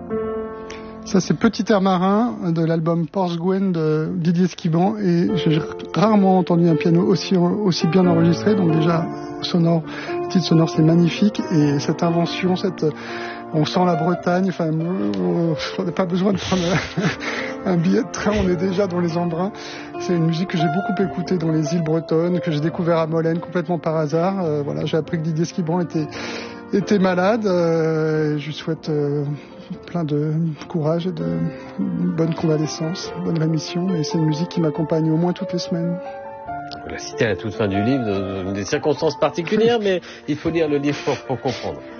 Ça, c'est Petit Air Marin de l'album Porce Gwen de Didier Esquiban, et j'ai rarement entendu un piano aussi bien enregistré. Donc déjà, le titre sonore, c'est magnifique, et cette invention, on sent la Bretagne. Enfin, on n'a pas besoin de prendre un billet de train, on est déjà dans les embruns. C'est une musique que j'ai beaucoup écoutée dans les îles bretonnes, que j'ai découvert à Molène complètement par hasard. Voilà, j'ai appris que Didier Esquiban était malade. Je lui souhaite plein de courage et de bonne convalescence, bonne rémission. Et c'est une musique qui m'accompagne au moins toutes les semaines. Vous la citez à la toute fin du livre, dans des circonstances particulières, mais il faut lire le livre pour comprendre.